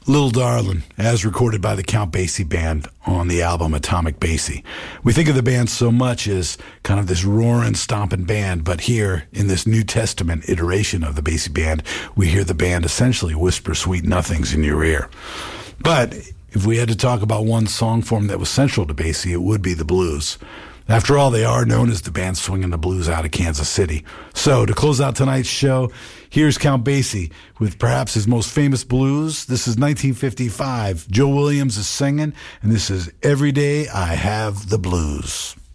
Little Darlin', as recorded by the Count Basie Band on the album Atomic Basie. We think of the band so much as kind of this roaring, stomping band, but here, in this New Testament iteration of the Basie Band, we hear the band essentially whisper sweet nothings in your ear. But if we had to talk about one song form that was central to Basie, it would be the blues. After all, they are known as the band swinging the blues out of Kansas City. So, to close out tonight's show, here's Count Basie with perhaps his most famous blues. This is 1955. Joe Williams is singing, and this is Every Day I Have the Blues.